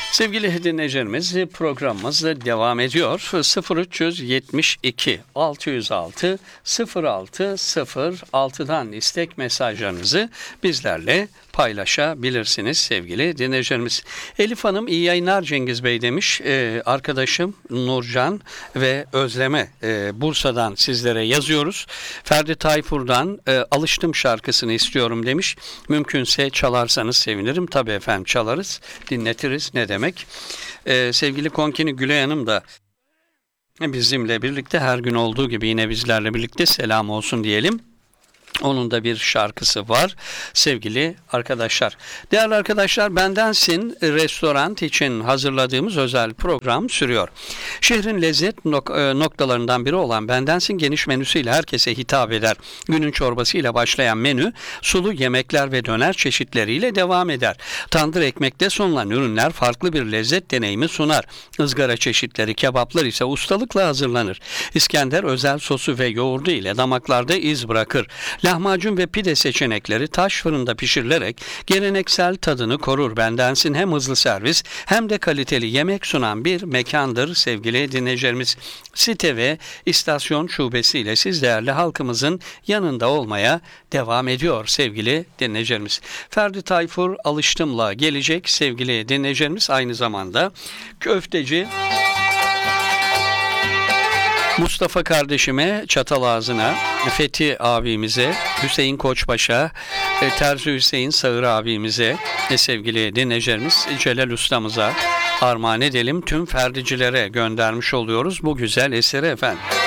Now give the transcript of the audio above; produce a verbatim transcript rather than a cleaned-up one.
Sevgili dinleyicilerimiz, programımız devam ediyor. sıfır üç yetmiş iki altı yüz altı sıfır altı sıfır altıdan istek mesajlarınızı bizlerle paylaşabilirsiniz sevgili dinleyicilerimiz. Elif Hanım iyi yayınlar Cengiz Bey demiş. Ee, arkadaşım Nurcan ve Özleme e, Bursa'dan sizlere yazıyoruz. Ferdi Tayfur'dan e, Alıştım şarkısını istiyorum demiş. Mümkünse çalarsanız sevinirim. Tabii efendim çalarız, dinletiriz, ne demek. Ee, sevgili Konkini Gülay Hanım da bizimle birlikte, her gün olduğu gibi yine bizlerle birlikte, selam olsun diyelim. Onun da bir şarkısı var sevgili arkadaşlar. Değerli arkadaşlar, Bendensin restoran için hazırladığımız özel program sürüyor. Şehrin lezzet nok- noktalarından biri olan Bendensin geniş menüsüyle herkese hitap eder. Günün çorbasıyla başlayan menü sulu yemekler ve döner çeşitleriyle devam eder. Tandır ekmekte sunulan ürünler farklı bir lezzet deneyimi sunar. Izgara çeşitleri, kebaplar ise ustalıkla hazırlanır. İskender özel sosu ve yoğurdu ile damaklarda iz bırakır. Lahmacun ve pide seçenekleri taş fırında pişirilerek geleneksel tadını korur. Bendensin hem hızlı servis hem de kaliteli yemek sunan bir mekandır sevgili dinleyicilerimiz. Site ve istasyon şubesiyle siz değerli halkımızın yanında olmaya devam ediyor sevgili dinleyicilerimiz. Ferdi Tayfur Alıştım'la gelecek sevgili dinleyicilerimiz. Aynı zamanda köfteci Mustafa kardeşime, Çatalazı'na, Fethi abimize, Hüseyin Koçbaş'a, Terzi Hüseyin Sağır abimize, sevgili dinleyicilerimiz Celal Ustamıza armağan edelim. Tüm ferdicilere göndermiş oluyoruz bu güzel eseri efendim.